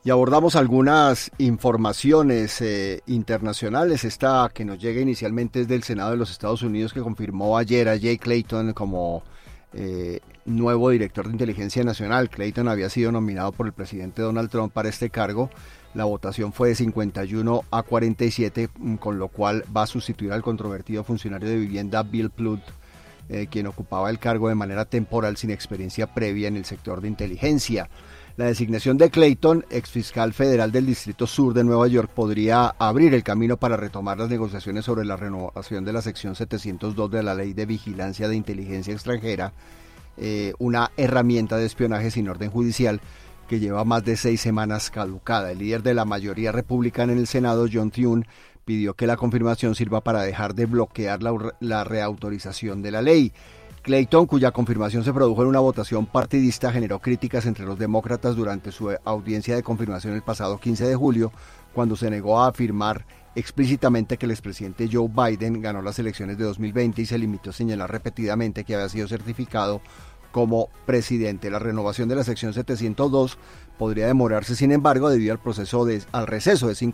Y abordamos algunas informaciones internacionales. Esta que nos llega inicialmente es del Senado de los Estados Unidos, que confirmó ayer a Jay Clayton como nuevo director de inteligencia nacional. Clayton había sido nominado por el presidente Donald Trump para este cargo. La votación fue de 51 a 47, con lo cual va a sustituir al controvertido funcionario de vivienda Bill Plutt, quien ocupaba el cargo de manera temporal sin experiencia previa en el sector de inteligencia. La designación de Clayton, exfiscal federal del Distrito Sur de Nueva York, podría abrir el camino para retomar las negociaciones sobre la renovación de la sección 702 de la Ley de Vigilancia de Inteligencia Extranjera, una herramienta de espionaje sin orden judicial que lleva más de 6 semanas caducada. El líder de la mayoría republicana en el Senado, John Thune, pidió que la confirmación sirva para dejar de bloquear la reautorización de la ley. Clayton, cuya confirmación se produjo en una votación partidista, generó críticas entre los demócratas durante su audiencia de confirmación el pasado 15 de julio, cuando se negó a afirmar explícitamente que el expresidente Joe Biden ganó las elecciones de 2020 y se limitó a señalar repetidamente que había sido certificado como presidente. La renovación de la sección 702 podría demorarse, sin embargo, debido al receso de 5